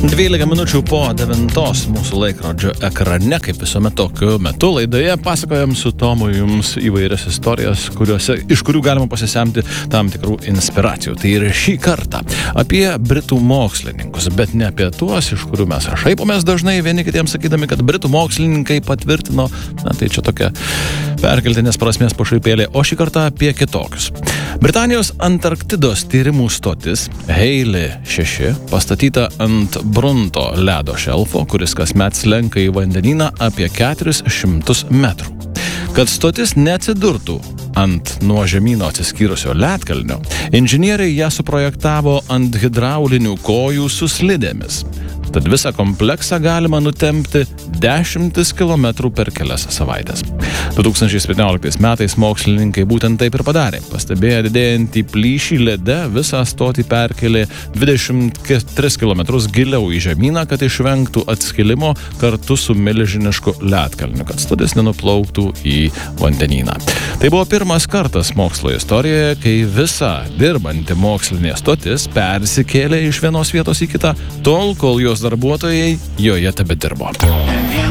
12 minučių po 9 mūsų laikrodžio ekrane, kaip visuomet tokiu metu laidoje, pasakojam su Tomu jums įvairias istorijas, iš kurių galima pasisemti tam tikrų inspiracijų. Tai ir šį kartą apie britų mokslininkus, bet ne apie tuos, iš kurių mes šaipomės dažnai vieni kitiems sakydami, kad britų mokslininkai patvirtino, tai čia tokia perkeltinės prasmės pašaipėlė, o šį kartą apie kitokius. Britanijos Antarktidos tyrimų stotis Heili 6 pastatyta ant Brunto ledo šelfo, kuris kasmet slenka į vandenyną apie 400 metrų. Kad stotis neatsidurtų ant nuo žemyno atsiskyrusio ledkalnio, inžinieriai ją suprojektavo ant hidraulinių kojų su slidėmis. Tad visą kompleksą galima nutempti 10 km per kelias savaitės. 2017 metais mokslininkai būtent taip ir padarė. Pastebėję didėjantį plyšį lede, visą stotį perkelė 23 km giliau į žemyną, kad išvengtų atskilimo kartu su milžinišku ledkalniu, kad stotis nenuplauktų į vandenyną. Tai buvo pirmas kartas mokslo istorijoje, kai visa dirbanti mokslinė stotis persikėlė iš vienos vietos į kitą, tol, kol jos darbuotojai joje tebedirbo.